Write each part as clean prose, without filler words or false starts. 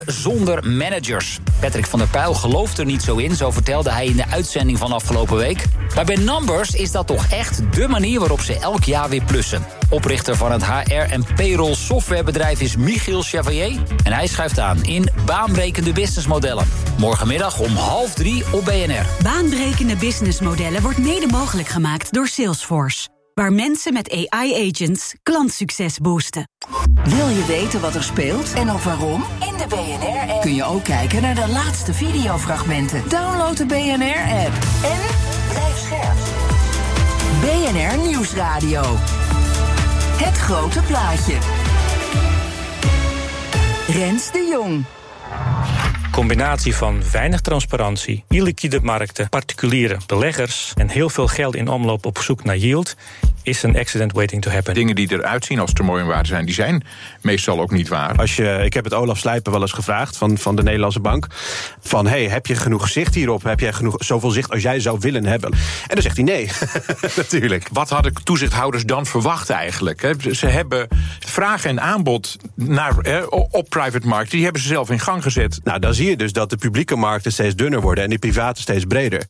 zonder managers. Patrick van der Pijl gelooft er niet zo in, zo vertelde hij in de uitzending van afgelopen week. Maar bij Numbers is dat toch echt dé manier waarop ze elk jaar weer plussen. Oprichter van het HR- en payroll softwarebedrijf is Michiel Chevalier. En hij schuift aan in baanbrekende businessmodellen. Morgenmiddag om 2:30 op BNR. Baanbrekende businessmodellen wordt mede mogelijk gemaakt door Salesforce. Waar mensen met AI-agents klantsucces boosten. Wil je weten wat er speelt en ook waarom? In de BNR-app kun je ook kijken naar de laatste videofragmenten. Download de BNR-app en blijf scherp. BNR Nieuwsradio. Het grote plaatje. Rens de Jong. Combinatie van weinig transparantie, illiquide markten, particuliere beleggers en heel veel geld in omloop op zoek naar yield is een accident waiting to happen. Dingen die eruit zien als termooi en waarde zijn, die zijn meestal ook niet waar. Ik heb het Olaf Slijper wel eens gevraagd van de Nederlandse Bank. Van, heb je genoeg zicht hierop? Heb jij zoveel zicht als jij zou willen hebben? En dan zegt hij nee, natuurlijk. Wat hadden toezichthouders dan verwacht eigenlijk? Ze hebben vraag en aanbod op private markt, die hebben ze zelf in gang gezet. Nou, dan zie je dus dat de publieke markten steeds dunner worden en die private steeds breder.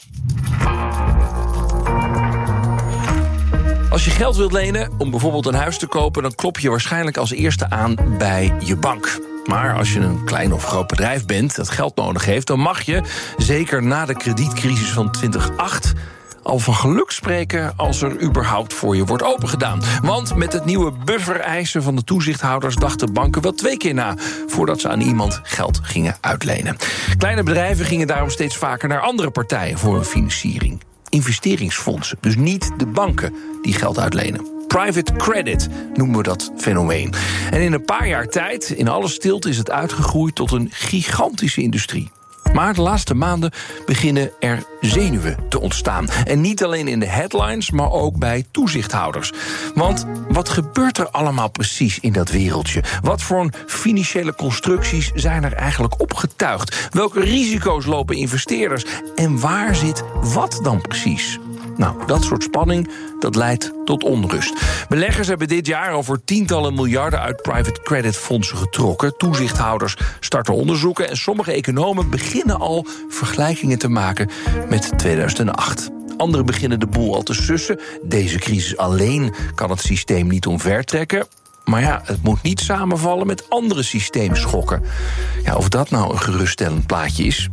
Als je geld wilt lenen om bijvoorbeeld een huis te kopen, dan klop je waarschijnlijk als eerste aan bij je bank. Maar als je een klein of groot bedrijf bent dat geld nodig heeft, dan mag je, zeker na de kredietcrisis van 2008... al van geluk spreken als er überhaupt voor je wordt opengedaan. Want met het nieuwe buffereisen van de toezichthouders dachten banken wel 2 keer na voordat ze aan iemand geld gingen uitlenen. Kleine bedrijven gingen daarom steeds vaker naar andere partijen voor hun financiering. Investeringsfondsen, dus niet de banken die geld uitlenen. Private credit noemen we dat fenomeen. En in een paar jaar tijd, in alle stilte, is het uitgegroeid tot een gigantische industrie. Maar de laatste maanden beginnen er zenuwen te ontstaan. En niet alleen in de headlines, maar ook bij toezichthouders. Want wat gebeurt er allemaal precies in dat wereldje? Wat voor financiële constructies zijn er eigenlijk opgetuigd? Welke risico's lopen investeerders? En waar zit wat dan precies? Nou, dat soort spanning, dat leidt tot onrust. Beleggers hebben dit jaar over tientallen miljarden uit private credit fondsen getrokken. Toezichthouders starten onderzoeken en sommige economen beginnen al vergelijkingen te maken met 2008. Anderen beginnen de boel al te sussen. Deze crisis alleen kan het systeem niet omvertrekken. Maar ja, het moet niet samenvallen met andere systeemschokken. Ja, of dat nou een geruststellend plaatje is?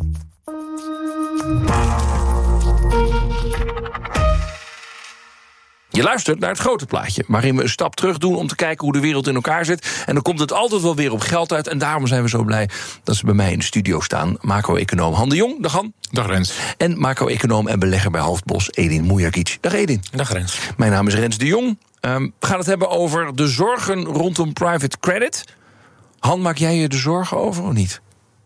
Je luistert naar het grote plaatje, waarin we een stap terug doen om te kijken hoe de wereld in elkaar zit. En dan komt het altijd wel weer op geld uit. En daarom zijn we zo blij dat ze bij mij in de studio staan. Macro-econoom Han de Jong, dag Han. Dag Rens. En macro-econoom en belegger bij Hoofdbos, Edin Mujagic. Dag Edin. Dag Rens. Mijn naam is Rens de Jong. We gaan het hebben over de zorgen rondom private credit. Han, maak jij je er zorgen over of niet?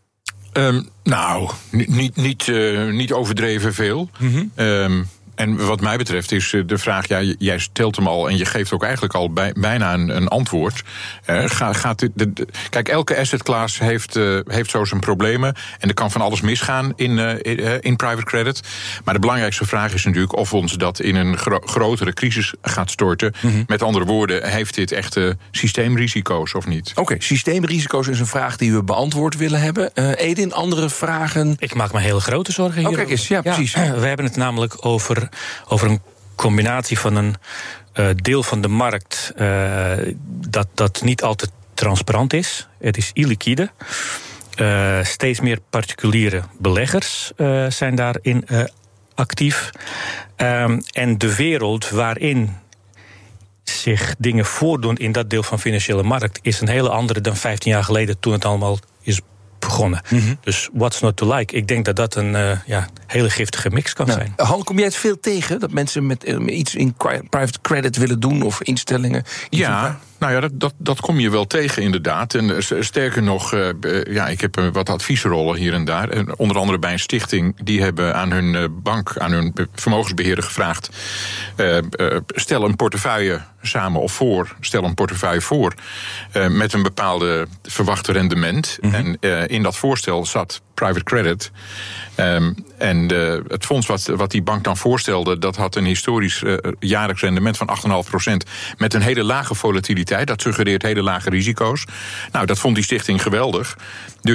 Niet overdreven veel. Mm-hmm. En wat mij betreft is de vraag, jij stelt hem al en je geeft ook eigenlijk al bijna een antwoord. Kijk, elke assetclass heeft zo zijn problemen en er kan van alles misgaan in private credit. Maar de belangrijkste vraag is natuurlijk of ons dat in een grotere crisis gaat storten. Mm-hmm. Met andere woorden, heeft dit echte systeemrisico's of niet? Oké, systeemrisico's is een vraag die we beantwoord willen hebben. Edin, andere vragen? Ik maak me hele grote zorgen hier. Kijk eens, ja, precies. We hebben het namelijk over een combinatie van een deel van de markt dat niet altijd transparant is. Het is illiquide. Steeds meer particuliere beleggers zijn daarin actief. En de wereld waarin zich dingen voordoen in dat deel van financiële markt is een hele andere dan 15 jaar geleden toen het allemaal is begonnen. Mm-hmm. Dus what's not to like? Ik denk dat dat een hele giftige mix kan zijn. Han, kom jij het veel tegen dat mensen met iets in private credit willen doen of instellingen? Ja, dat kom je wel tegen inderdaad. En sterker nog, ik heb wat adviesrollen hier en daar. En onder andere bij een stichting, die hebben aan hun bank, aan hun vermogensbeheerder gevraagd, stel een portefeuille samen of stel een portefeuille voor met een bepaalde verwachte rendement. Mm-hmm. En in dat voorstel zat private credit. En het fonds wat die bank dan voorstelde, dat had een historisch jaarlijks rendement van 8,5%. Met een hele lage volatiliteit. Dat suggereert hele lage risico's. Nou, dat vond die stichting geweldig.